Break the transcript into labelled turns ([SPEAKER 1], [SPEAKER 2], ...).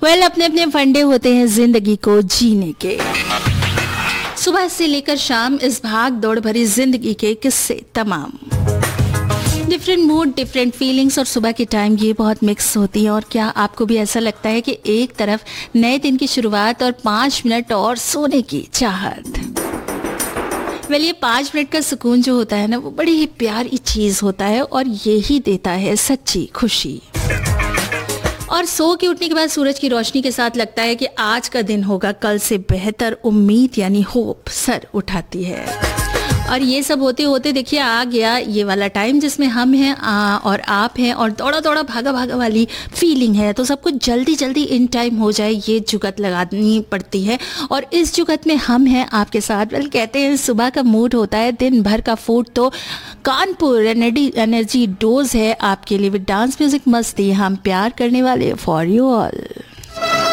[SPEAKER 1] अपने अपने फंडे होते हैं जिंदगी को जीने के। सुबह से लेकर शाम इस भाग दौड़ भरी जिंदगी के किस्से तमाम, डिफरेंट मूड, डिफरेंट फीलिंग्स, और सुबह के टाइम ये बहुत मिक्स होती है। और क्या आपको भी ऐसा लगता है कि एक तरफ नए दिन की शुरुआत और 5 मिनट और सोने की चाहत? ये 5 मिनट का सुकून जो होता है ना, वो बड़ी ही प्यारी चीज होता है और यही देता है सच्ची खुशी। और सो के उठने के बाद सूरज की रोशनी के साथ लगता है कि आज का दिन होगा कल से बेहतर। उम्मीद यानी होप सर उठाती है। और ये सब होते होते देखिए आ गया ये वाला टाइम जिसमें हम हैं और आप हैं, और दौड़ा दौड़ा भागा भागा वाली फीलिंग है। तो सब कुछ जल्दी जल्दी इन टाइम हो जाए, ये जुगत लगानी पड़ती है। और इस जुगत में हम हैं आपके साथ। कहते हैं सुबह का मूड होता है दिन भर का फूड, तो कानपुर एनर्जी डोज है आपके लिए विद डांस म्यूजिक मस्ती। हम प्यार करने वाले फॉर यू ऑल।